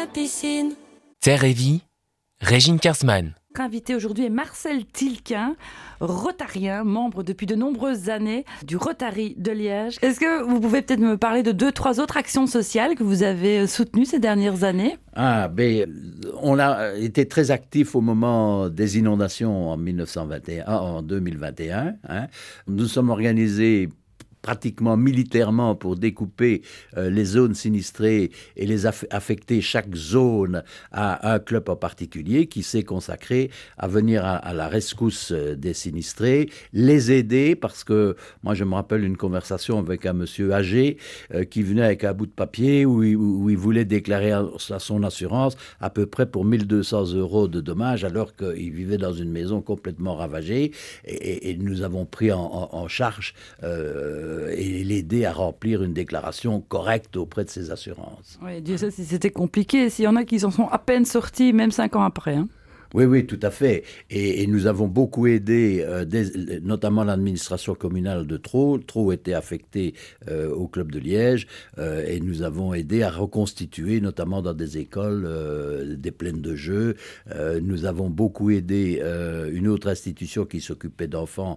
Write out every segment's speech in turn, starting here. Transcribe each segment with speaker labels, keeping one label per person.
Speaker 1: la piscine.
Speaker 2: Terre et Vie, Régine Kersman.
Speaker 3: Notre invité aujourd'hui est Marcel Tilquin, rotarien, membre depuis de nombreuses années du Rotary de Liège. Est-ce que vous pouvez peut-être me parler de 2-3 autres actions sociales que vous avez soutenues ces dernières années ?
Speaker 4: On a été très actifs au moment des inondations en 2021. Nous sommes organisés pratiquement militairement pour découper les zones sinistrées et les affecter chaque zone à un club en particulier qui s'est consacré à venir à la rescousse des sinistrés, les aider parce que moi je me rappelle une conversation avec un monsieur âgé qui venait avec un bout de papier où il voulait déclarer à son assurance à peu près pour 1 200 € de dommages alors qu'il vivait dans une maison complètement ravagée et nous avons pris en charge et l'aider à remplir une déclaration correcte auprès de ses assurances.
Speaker 3: Oui, Dieu sait si c'était compliqué. S'il y en a qui s'en sont à peine sortis, même 5 ans après.
Speaker 4: Oui, tout à fait. Et nous avons beaucoup aidé, notamment l'administration communale de Traux. Traux était affecté au club de Liège et nous avons aidé à reconstituer, notamment dans des écoles, des plaines de jeux. Nous avons beaucoup aidé une autre institution qui s'occupait d'enfants,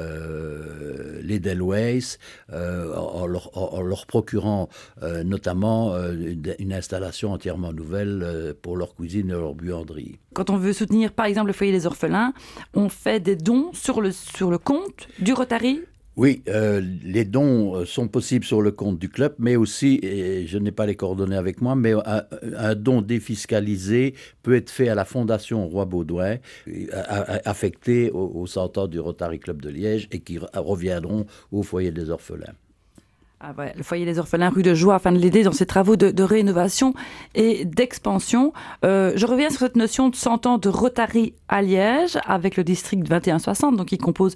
Speaker 4: l'Edelweiss, en leur procurant notamment une installation entièrement nouvelle pour leur cuisine et leur buanderie.
Speaker 3: Quand on veut soutenir par exemple le foyer des orphelins, on fait des dons sur le compte du Rotary ?
Speaker 4: Oui, les dons sont possibles sur le compte du club, mais aussi, et je n'ai pas les coordonnées avec moi, mais un don défiscalisé peut être fait à la Fondation Roi Baudouin, affecté aux 100 ans du Rotary Club de Liège et qui reviendront au foyer des orphelins.
Speaker 3: Ah ouais, le foyer des orphelins rue de Joie afin de l'aider dans ses travaux de rénovation et d'expansion. Je reviens sur cette notion de 100 ans de Rotary à Liège avec le district 2160, donc qui est composé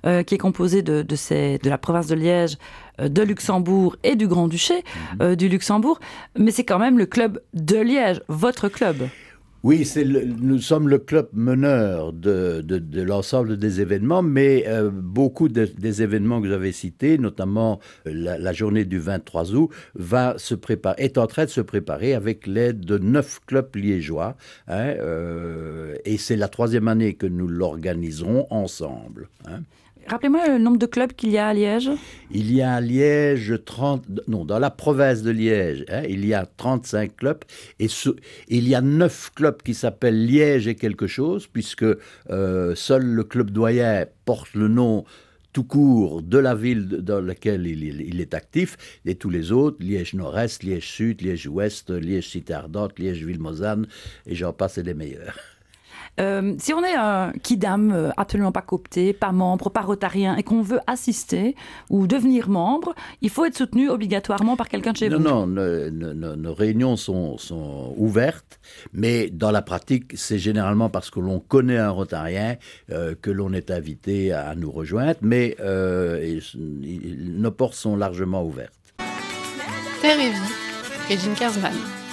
Speaker 3: de la province de Liège, de Luxembourg et du Grand-Duché du Luxembourg. Mais c'est quand même le club de Liège, votre club.
Speaker 4: Oui, nous sommes le club meneur de l'ensemble des événements, mais beaucoup des événements que j'avais cités, notamment la journée du 23 août, est en train de se préparer avec l'aide de 9 clubs liégeois. Et c'est la 3e année que nous l'organiserons ensemble.
Speaker 3: Rappelez-moi le nombre de clubs qu'il y a à Liège.
Speaker 4: Il y a à Liège dans la province de Liège, il y a 35 clubs et il y a 9 clubs qui s'appellent Liège et quelque chose, puisque seul le club doyen porte le nom tout court de la ville dans laquelle il est actif, et tous les autres, Liège-Nord-Est, Liège-Sud, Liège-Ouest, Liège-Cité Ardente, Liège-Ville-Mozanne, et j'en passe et des meilleurs.
Speaker 3: Si on est un kidam absolument pas coopté, pas membre, pas rotarien, et qu'on veut assister ou devenir membre, il faut être soutenu obligatoirement par quelqu'un de chez vous.
Speaker 4: Non, nos réunions sont ouvertes, mais dans la pratique, c'est généralement parce que l'on connaît un rotarien que l'on est invité à nous rejoindre, mais nos portes sont largement ouvertes.
Speaker 1: Terre et Vie, Régine Kersman.